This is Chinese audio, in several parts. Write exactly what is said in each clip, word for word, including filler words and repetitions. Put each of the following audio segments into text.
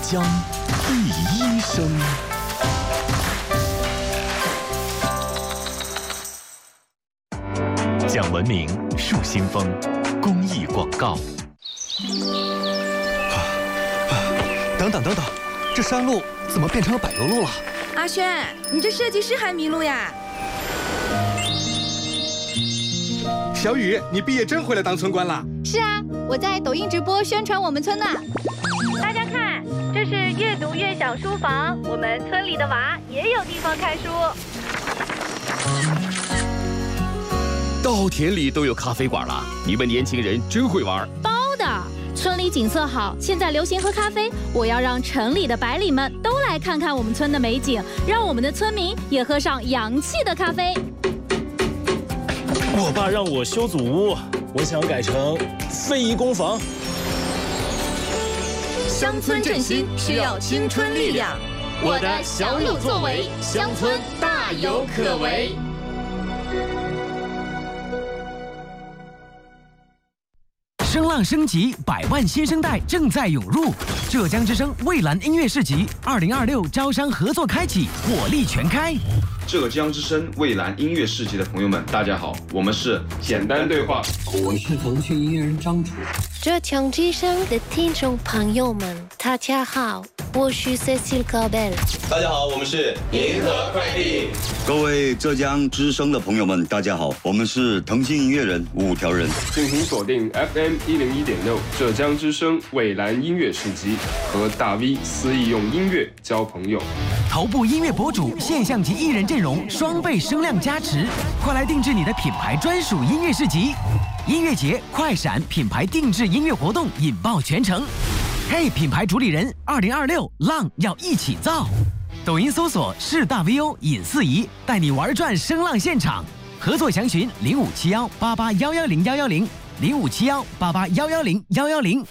江第一声。讲文明树新风公益广告。 等等等等，这山路怎么变成了柏油路了？ 阿轩，你这设计师还迷路呀？ 小雨，你毕业真回来当村官了？ 是啊，我在抖音直播宣传我们村呢。 大家看，这是越读越小书房，我们村里的娃也有地方看书。 稻田里都有咖啡馆了，你们年轻人真会玩。 包的，村里景色好，现在流行喝咖啡，我要让城里的白领们都来看看我们村的美景，让我们的村民也喝上洋气的咖啡。 我爸让我修祖屋，我想改成非遗工坊。 乡村振兴需要青春力量， 我的小有作为，乡村大有可为。 声浪升级，百万新生代正在涌入。浙江之声蔚蓝音乐市集二零二六招商合作开启，火力全开。 浙江之声蔚蓝音乐市集的朋友们，大家好，我们是简单对话， 我是腾讯音乐人张楚。 浙江之声的听众朋友们，大家好，我是 Cecil Cabel。 大家好，我们是银河快递。 各位浙江之声的朋友们，大家好，我们是腾讯音乐人五条人。 敬请锁定 F M 一零一点六浙江之声蔚蓝音乐市集，和大 V 肆意用音乐交朋友。 头部音乐博主、现象级艺人阵容双倍声量加持，快来定制你的品牌专属音乐市集。音乐节快闪品牌定制音乐活动引爆全城。嘿，品牌主理人，二零二六浪要一起造。抖音搜索是大 V O 尹四仪，带你玩转声浪现场。合作详询零五七幺八八幺幺零幺幺零零五七幺八八幺幺零幺幺零。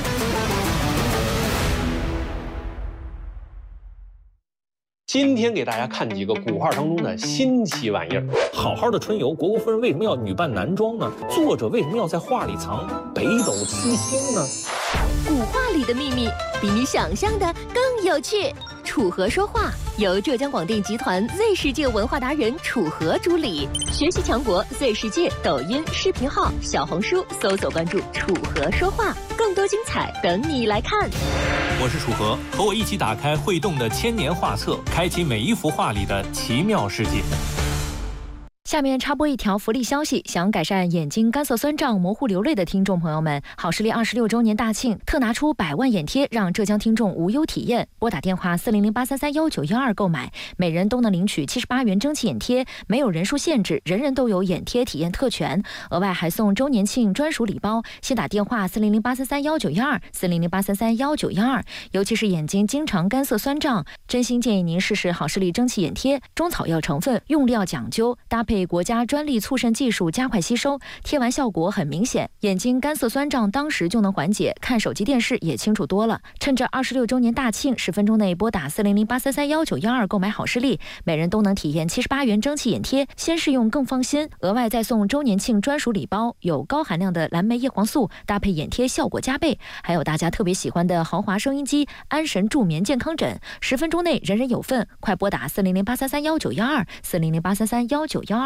今天给大家看几个古画当中的新奇玩意儿。好好的春游，虢国夫人为什么要女扮男装呢？作者为什么要在画里藏北斗七星呢？ 古画里的秘密比你想象的更有趣。楚河说话由浙江广电集团 Z 世界文化达人楚河主理，学习强国 Z 世界抖音视频号、小红书搜索关注楚河说话，更多精彩等你来看。 我是楚河，和我一起打开会动的千年画册，开启每一幅画里的奇妙世界。 下面插播一条福利消息，想改善眼睛干涩酸胀模糊流泪的听众朋友们，好视力二十六周年大庆特拿出百万眼贴，让浙江听众无忧体验。拨打电话四零零八三三幺九幺二购买，每人都能领取七十八元蒸汽眼贴，没有人数限制，人人都有眼贴体验特权。额外还送周年庆专属礼包，先打电话四零零八三三幺九幺二四零零八三三幺九幺二。尤其是眼睛经常干涩酸胀，真心建议您试试好视力蒸汽眼贴，中草药成分，用料讲究，搭配国家专利促渗技术加快吸收，贴完效果很明显，眼睛干涩酸胀当时就能缓解，看手机电视也清楚多了。趁着二十六周年大庆，十分钟内拨打四零零八三三幺九幺二购买好视力，每人都能体验七十八元蒸汽眼贴，先试用更放心。额外再送周年庆专属礼包，有高含量的蓝莓叶黄素，搭配眼贴效果加倍，还有大家特别喜欢的豪华收音机、安神助眠健康枕，十分钟内人人有份，快拨打四零零八三三幺九幺二四零零八三三幺九幺二。